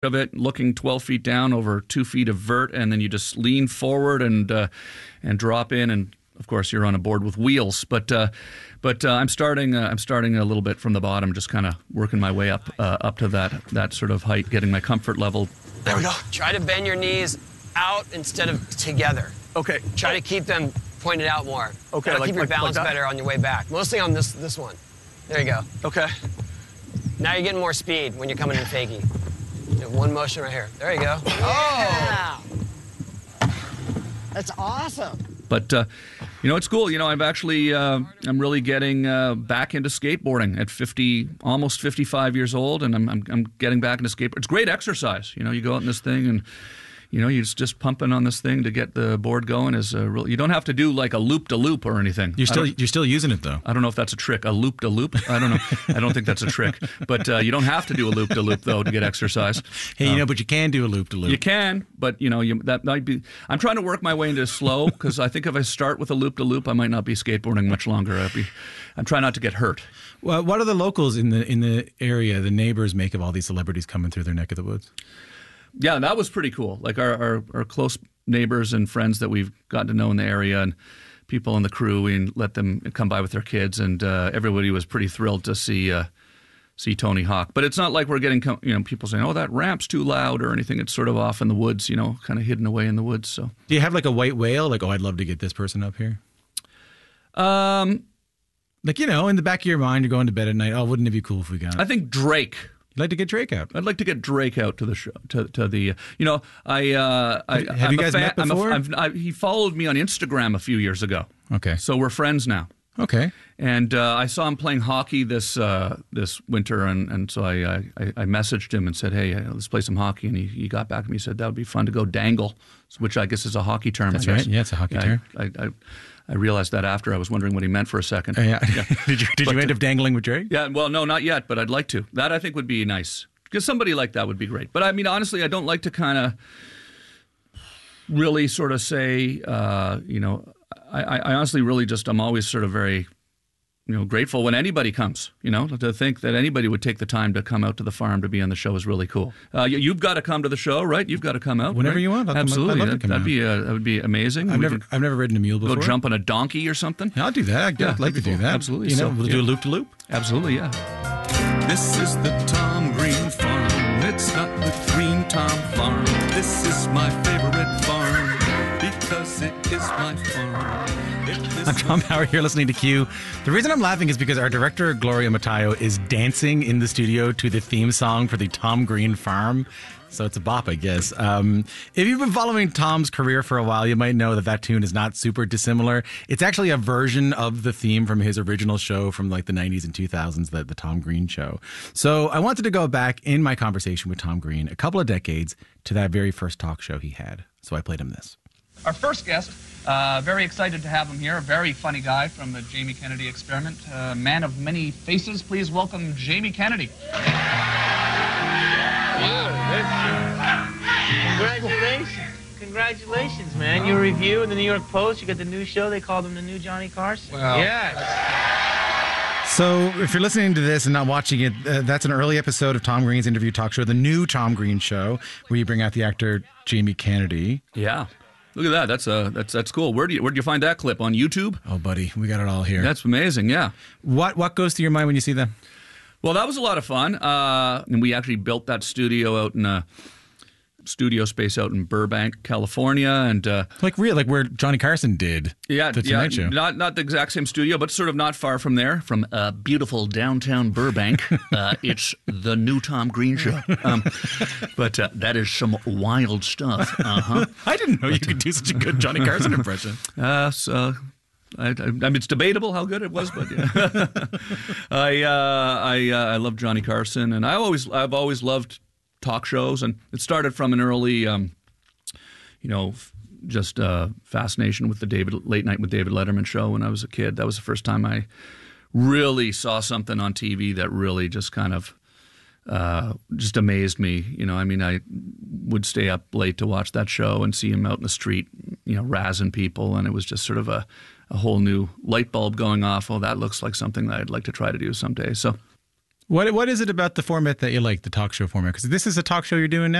of it, looking 12 feet down over 2 feet of vert, and then you just lean forward and drop in, and of course you're on a board with wheels. But I'm starting a little bit from the bottom, just kind of working my way up to that sort of height, getting my comfort level. There we go. Try to bend your knees out instead of together. Okay. Try to keep them pointed out more. Okay. Keep your balance better on your way back. Mostly on this one. There you go. Okay. Now you're getting more speed when you're coming in fakie. One motion right here. There you go. Oh! That's awesome. But, it's cool. I'm actually, I'm really getting back into skateboarding at almost 55 years old, and I'm getting back into skateboarding. It's great exercise. You go out in this thing and, you're just pumping on this thing to get the board going. You don't have to do like a loop-de-loop or anything. You're still using it, though. I don't know if that's a trick. A loop-de-loop? I don't know. I don't think that's a trick. But you don't have to do a loop-de-loop, though, to get exercise. Hey, but you can do a loop-de-loop. You can, but, that might be... I'm trying to work my way into slow, because I think if I start with a loop-de-loop, I might not be skateboarding much longer. I'm trying not to get hurt. Well, what do the locals in the area, the neighbors, make of all these celebrities coming through their neck of the woods? Yeah, that was pretty cool. Like our close neighbors and friends that we've gotten to know in the area, and people in the crew, we let them come by with their kids, and everybody was pretty thrilled to see Tony Hawk. But it's not like we're getting people saying, "Oh, that ramp's too loud" or anything. It's sort of off in the woods, kind of hidden away in the woods. So, do you have like a white whale? Like, I'd love to get this person up here. In the back of your mind, you're going to bed at night. Oh, wouldn't it be cool if we got it? I think Drake. You'd like to get Drake out? I'd like to get Drake out to the show. To the have you guys met before? He followed me on Instagram a few years ago. Okay, so we're friends now. Okay, and I saw him playing hockey this winter, and so I messaged him and said, "Hey, let's play some hockey." And he got back to me. He said that would be fun to go dangle, which I guess is a hockey term. That's right. Yeah, it's a hockey term. I realized that after. I was wondering what he meant for a second. Yeah. Did you end up dangling with Drake? Yeah. Well, no, not yet, but I'd like to. That I think would be nice, because somebody like that would be great. But I mean, honestly, I don't like to kind of really sort of say, I honestly really just, I'm always sort of very, grateful when anybody comes, to think that anybody would take the time to come out to the farm to be on the show is really cool. You've got to come to the show, right? You've got to come out. Whenever right? you want. Absolutely. I'd love to come out. That would be amazing. I've never ridden a mule before. Go jump on a donkey or something. Yeah, I'll do that. I'd like to do that. Absolutely. We'll do a loop-to-loop. Absolutely, yeah. This is the Tom Green Farm. It's not the Green Tom Farm. This is my favorite farm because it is my farm. I'm Tom Howard here listening to Q. The reason I'm laughing is because our director, Gloria Matayo, is dancing in the studio to the theme song for the Tom Green Farm. So it's a bop, I guess. If you've been following Tom's career for a while, you might know that tune is not super dissimilar. It's actually a version of the theme from his original show from like the 90s and 2000s, the Tom Green Show. So I wanted to go back in my conversation with Tom Green a couple of decades to that very first talk show he had. So I played him this. Our first guest, very excited to have him here, a very funny guy from the Jamie Kennedy Experiment, man of many faces. Please welcome Jamie Kennedy. Congratulations, man. Your review in the New York Post, you got the new show, they called him the new Johnny Carson. Well, yeah. So if you're listening to this and not watching it, that's an early episode of Tom Green's interview talk show, the new Tom Green Show, where you bring out the actor Jamie Kennedy. Yeah. Look at that. That's cool. Where'd you find that clip? On YouTube? Oh, buddy, we got it all here. That's amazing. Yeah. What goes through your mind when you see that? Well, that was a lot of fun. And we actually built that studio out in a studio space out in Burbank, California, and like where Johnny Carson did. Yeah, the Tonight Show. Not the exact same studio, but sort of not far from there, from beautiful downtown Burbank. It's the new Tom Green Show. But that is some wild stuff. Uh-huh. I didn't know you could do such a good Johnny Carson impression. I mean, it's debatable how good it was, but yeah. I love Johnny Carson, and I've always loved talk shows, and it started from an early, just fascination with the Late Night with David Letterman show when I was a kid. That was the first time I really saw something on TV that really just kind of just amazed me. I would stay up late to watch that show and see him out in the street, razzing people, and it was just sort of a whole new light bulb going off. Oh, that looks like something that I'd like to try to do someday. So What is it about the format that you like, the talk show format? Because this is a talk show you're doing now.